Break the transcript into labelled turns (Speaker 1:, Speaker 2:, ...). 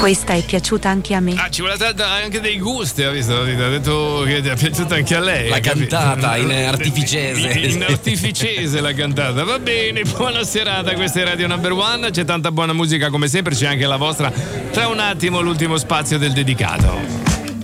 Speaker 1: Questa è piaciuta anche a me.
Speaker 2: Ci vuole anche dei gusti, ha visto? Ha detto che ti è piaciuta anche a lei.
Speaker 3: La cantata in artificese.
Speaker 2: In artificese la cantata. Va bene, buona serata, questa è Radio Number One. C'è tanta buona musica come sempre, c'è anche la vostra. Tra un attimo l'ultimo spazio del dedicato.